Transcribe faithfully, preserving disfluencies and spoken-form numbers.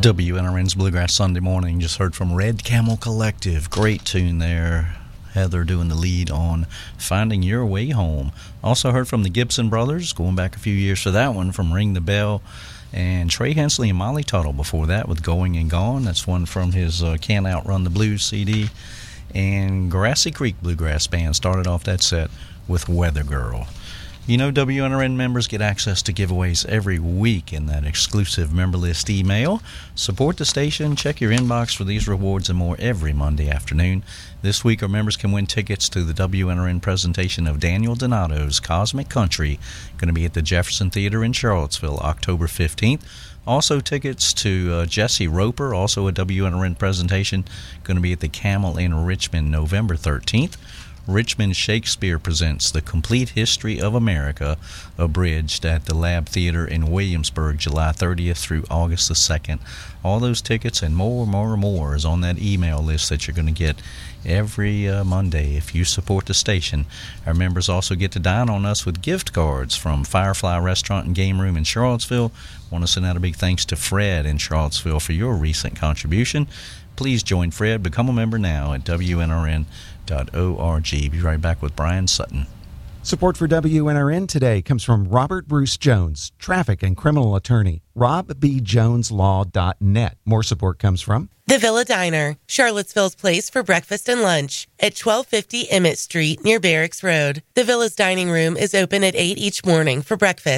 W N R N's Bluegrass Sunday Morning. Just heard from Red Camel Collective. Great tune there. Heather doing the lead on Finding Your Way Home. Also heard from the Gibson Brothers, going back a few years for that one, from Ring the Bell. And Trey Hensley and Molly Tuttle before that with Going and Gone. That's one from his uh, Can't Outrun the Blues C D. And Grassy Creek Bluegrass Band started off that set with Weather Girl. You know, W N R N members get access to giveaways every week in that exclusive member list email. Support the station. Check your inbox for these rewards and more every Monday afternoon. This week, our members can win tickets to the W N R N presentation of Daniel Donato's Cosmic Country, going to be at the Jefferson Theater in Charlottesville, October fifteenth. Also, tickets to uh, Jesse Roper, also a W N R N presentation, going to be at the Camel in Richmond, November thirteenth. Richmond Shakespeare presents The Complete History of America, abridged at the Lab Theater in Williamsburg, July thirtieth through August the second. All those tickets and more, more, more is on that email list that you're going to get every uh, Monday if you support the station. Our members also get to dine on us with gift cards from Firefly Restaurant and Game Room in Charlottesville. Want to send out a big thanks to Fred in Charlottesville for your recent contribution. Please join Fred. Become a member now at W N R N dot org. Be right back with Brian Sutton. Support for W N R N today comes from Robert Bruce Jones, traffic and criminal attorney. rob b jones law dot net. More support comes from The Villa Diner, Charlottesville's place for breakfast and lunch at twelve fifty Emmett Street near Barracks Road. The Villa's dining room is open at eight each morning for breakfast.